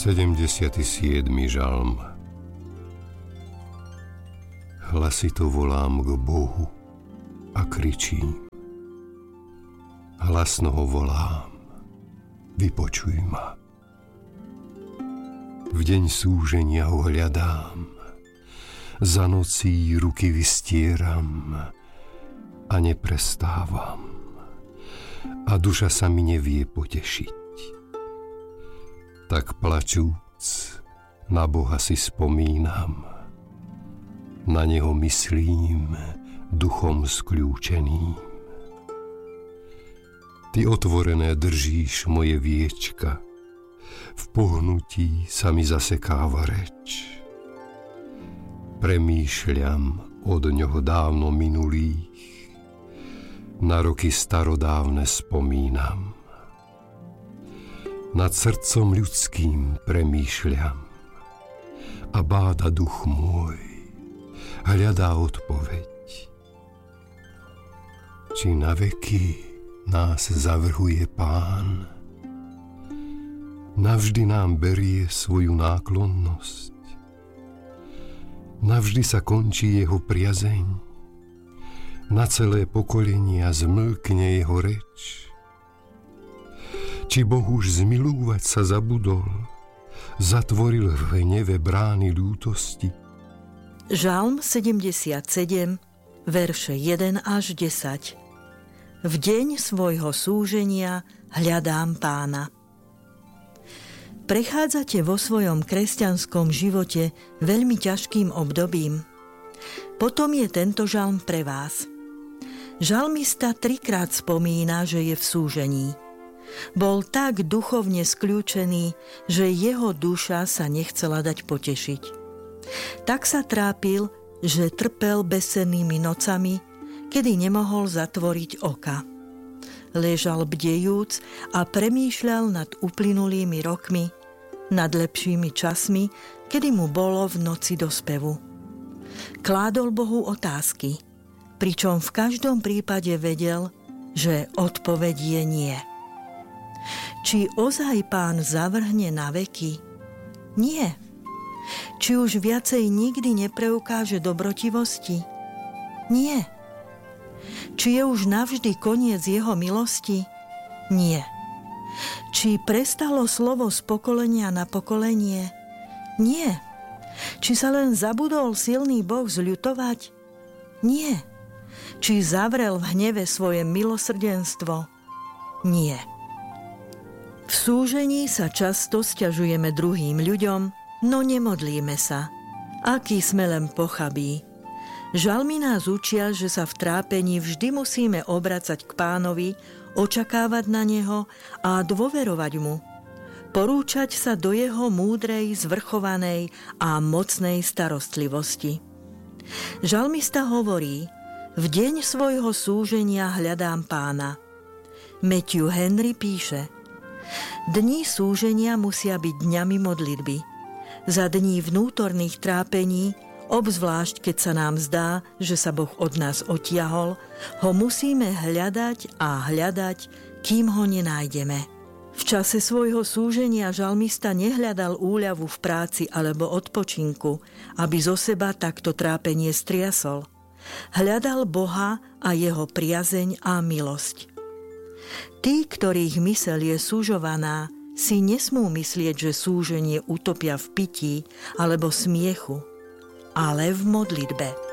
77. žalm. Hlasito volám k Bohu a kričím. Hlasno ho volám, vypočuj ma. V deň súženia ho hľadám, za nocí ruky vystieram a neprestávam. A duša sa mi nevie potešiť. Tak plačúc, na Boha si spomínam, na neho myslím duchom skľúčeným. Ty otvorené držíš moje viečka, v pohnutí sa mi zasekáva reč. Premýšľam od ňoho dávno minulých, na roky starodávne spomínam. Nad srdcom ľudským premýšľam a báda duch môj, hľadá odpoveď. Či na veky nás zavrhuje Pán? Navždy nám berie svoju náklonnosť? Navždy sa končí jeho priazeň? Na celé pokolenia zmlkne jeho reč? Či Boh už zmilúvať sa zabudol, zatvoril v hneve brány ľútosti? Žalm 77, verše 1 až 10. V deň svojho súženia hľadám Pána. Prechádzate vo svojom kresťanskom živote veľmi ťažkým obdobím. Potom je tento žalm pre vás. Žalmista 3-krát spomína, že je v súžení. Bol tak duchovne skľúčený, že jeho duša sa nechcela dať potešiť. Tak sa trápil, že trpel bezsennými nocami, kedy nemohol zatvoriť oka. Ležal bdejúc a premýšľal nad uplynulými rokmi, nad lepšími časmi, kedy mu bolo v noci do spevu. Kládol Bohu otázky, pričom v každom prípade vedel, že odpoveď je nie. Či ozaj Pán zavrhne na veky? Nie. Či už viacej nikdy nepreukáže dobrotivosti? Nie. Či je už navždy koniec jeho milosti? Nie. Či prestalo slovo z pokolenia na pokolenie? Nie. Či sa len zabudol silný Boh zľutovať? Nie. Či zavrel v hneve svoje milosrdenstvo? Nie. V súžení sa často sťažujeme druhým ľuďom, no nemodlíme sa. Aký sme len pochabí. Žalmy nás učia, že sa v trápení vždy musíme obracať k Pánovi, očakávať na neho a dôverovať mu. Porúčať sa do jeho múdrej, zvrchovanej a mocnej starostlivosti. Žalmista hovorí: v deň svojho súženia hľadám Pána. Matthew Henry píše: dni súženia musia byť dňami modlitby. Za dní vnútorných trápení, obzvlášť keď sa nám zdá, že sa Boh od nás odtiahol, ho musíme hľadať a hľadať, kým ho nenájdeme. V čase svojho súženia žalmista nehľadal úľavu v práci alebo odpočinku, aby zo seba takto trápenie striasol. Hľadal Boha a jeho priazeň a milosť. Tí, ktorých myseľ je súžovaná, si nesmú myslieť, že súženie utopia v pití alebo smiechu, ale v modlitbe.